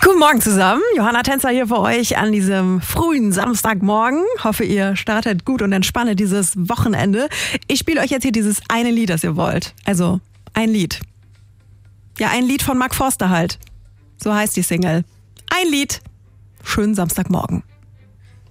Guten Morgen zusammen. Johanna Tänzer hier für euch an diesem frühen Samstagmorgen. Hoffe, ihr startet gut und entspannt dieses Wochenende. Ich spiele euch jetzt hier dieses eine Lied, das ihr wollt. Also ein Lied. Ja, ein Lied von Mark Forster halt. So heißt die Single. Ein Lied. Schönen Samstagmorgen.